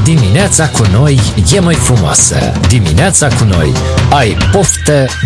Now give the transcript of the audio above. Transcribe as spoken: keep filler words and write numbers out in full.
Dimineața cu noi e mai frumoasă. Dimineața cu noi ai poftă